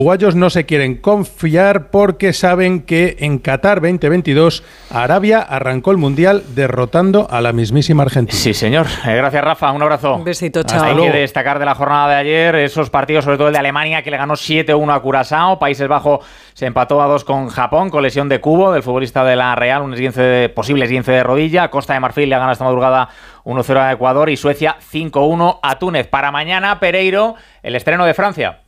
uruguayos no se quieren confiar porque saben que en Qatar 2022 Arabia arrancó el Mundial derrotando a la mismísima Argentina. Sí, señor. Gracias, Rafa. Un abrazo. Un besito, chao. Hay que destacar de la jornada de ayer esos partidos, sobre todo el de Alemania, que le ganó 7-1 a Curazao. Países Bajos se empató a 2 con Japón, con lesión de Cubo, del futbolista de la Real, un posible esguince de rodilla. Costa de Marfil le ha ganado esta madrugada 1-0 a Ecuador y Suecia 5-1 a Túnez. Para mañana, Pereiro, el estreno de Francia.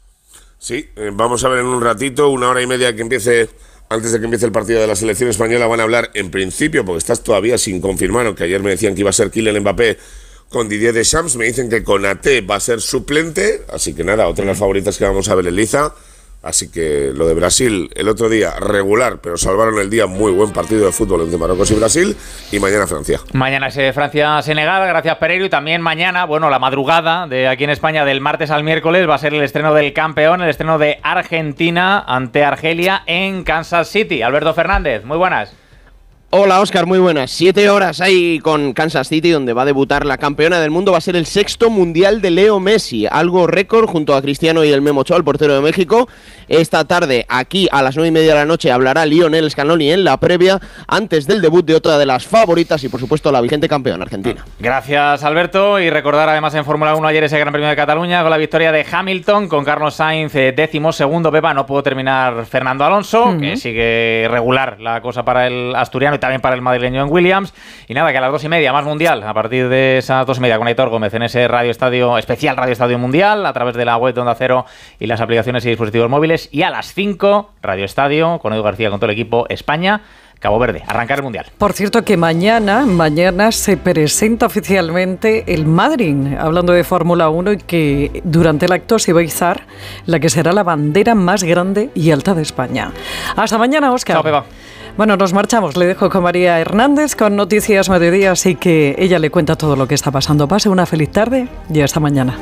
Sí, vamos a ver en un ratito, 1 hora y media que empiece, antes de que empiece el partido de la selección española, van a hablar en principio, porque estás todavía sin confirmar, aunque ayer me decían que iba a ser Kylian Mbappé con Didier Deschamps, me dicen que Konaté va a ser suplente, así que nada, otra de las favoritas que vamos a ver en liza. Así que lo de Brasil el otro día regular, pero salvaron el día, muy buen partido de fútbol entre Marruecos y Brasil, y mañana Francia. Mañana es Francia-Senegal, gracias Pereiro, y también mañana, la madrugada de aquí en España del martes al miércoles va a ser el estreno del campeón, el estreno de Argentina ante Argelia en Kansas City. Alberto Fernández, muy buenas. Hola Óscar, muy buenas. 7 horas ahí con Kansas City, donde va a debutar la campeona del mundo. Va a ser el 6º mundial de Leo Messi, algo récord junto a Cristiano y el Memo Ochoa, el portero de México. Esta tarde, aquí a las 9:30 de la noche, hablará Lionel Scaloni en la previa, antes del debut de otra de las favoritas y por supuesto la vigente campeona argentina. Gracias Alberto, y recordar además en Fórmula 1 ayer ese Gran Premio de Cataluña con la victoria de Hamilton, con Carlos Sainz 12º. Pepa, no pudo terminar Fernando Alonso, que sigue regular la cosa para el asturiano y también para el madrileño en Williams. Y nada, que a las 2:30 más mundial, a partir de esas 2:30 con Aitor Gómez en ese Radio Estadio, especial Radio Estadio Mundial, a través de la web de Onda Cero y las aplicaciones y dispositivos móviles. Y a las 5, Radio Estadio, con Edu García, con todo el equipo, España, Cabo Verde, arrancar el Mundial. Por cierto que mañana se presenta oficialmente el Madryn, hablando de Fórmula 1, y que durante el acto se va a izar la que será la bandera más grande y alta de España. Hasta mañana, Óscar. Chao, Pepa. Bueno, nos marchamos. Le dejo con María Hernández con Noticias Mediodía, así que ella le cuenta todo lo que está pasando. Pase una feliz tarde y hasta mañana.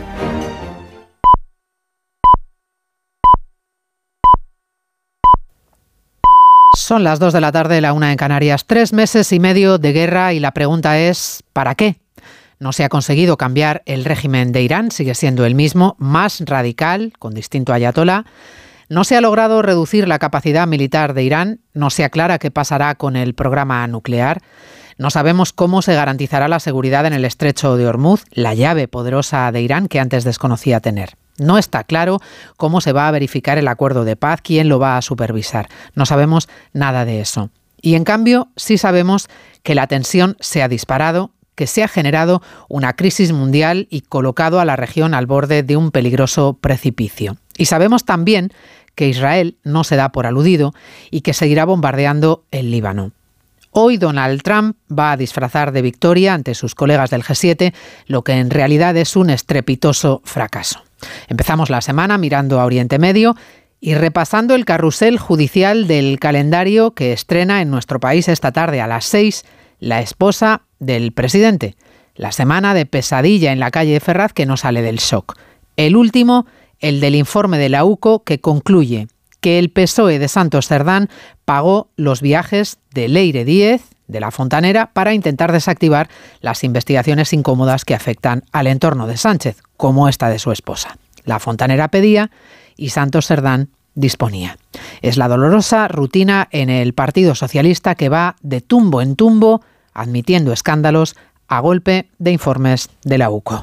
Son las 2 de la tarde, la 1 en Canarias. 3 meses y medio de guerra y la pregunta es ¿para qué? No se ha conseguido cambiar el régimen de Irán, sigue siendo el mismo, más radical, con distinto ayatolá. No se ha logrado reducir la capacidad militar de Irán, no se aclara qué pasará con el programa nuclear. No sabemos cómo se garantizará la seguridad en el estrecho de Hormuz, la llave poderosa de Irán que antes desconocía tener. No está claro cómo se va a verificar el acuerdo de paz, quién lo va a supervisar. No sabemos nada de eso. Y en cambio, sí sabemos que la tensión se ha disparado, que se ha generado una crisis mundial y colocado a la región al borde de un peligroso precipicio. Y sabemos también que Israel no se da por aludido y que seguirá bombardeando el Líbano. Hoy Donald Trump va a disfrazar de victoria ante sus colegas del G7 lo que en realidad es un estrepitoso fracaso. Empezamos la semana mirando a Oriente Medio y repasando el carrusel judicial del calendario que estrena en nuestro país esta tarde a las 6 la esposa del presidente. La semana de pesadilla en la calle de Ferraz que no sale del shock. El último, el del informe de la UCO que concluye que el PSOE de Santos Cerdán pagó los viajes de Leire Díez, de la Fontanera, para intentar desactivar las investigaciones incómodas que afectan al entorno de Sánchez, como esta de su esposa. La Fontanera pedía y Santos Cerdán disponía. Es la dolorosa rutina en el Partido Socialista que va de tumbo en tumbo, admitiendo escándalos a golpe de informes de la UCO.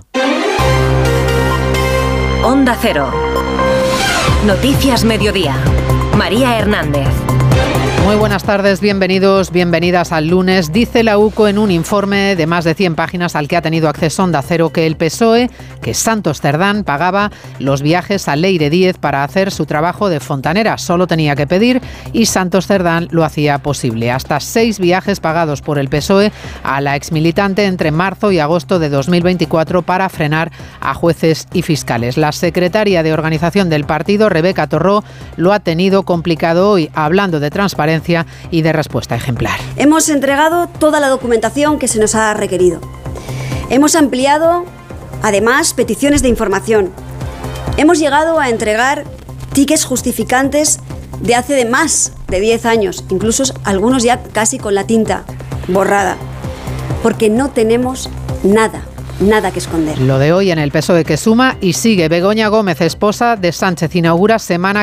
Onda Cero. Noticias Mediodía. María Hernández. Muy buenas tardes, bienvenidos, bienvenidas al lunes. Dice la UCO en un informe de más de 100 páginas al que ha tenido acceso Onda Cero que el PSOE, que Santos Cerdán pagaba los viajes a Leire Díez para hacer su trabajo de fontanera. Solo tenía que pedir y Santos Cerdán lo hacía posible. Hasta 6 viajes pagados por el PSOE a la exmilitante entre marzo y agosto de 2024 para frenar a jueces y fiscales. La secretaria de organización del partido, Rebeca Torró, lo ha tenido complicado hoy, hablando de transparencia y de respuesta ejemplar. Hemos entregado toda la documentación que se nos ha requerido. Hemos ampliado, además, peticiones de información. Hemos llegado a entregar tickets justificantes de hace más de 10 años, incluso algunos ya casi con la tinta borrada, porque no tenemos nada que esconder. Lo de hoy en el PSOE que suma y sigue. Begoña Gómez, esposa de Sánchez, inaugura semana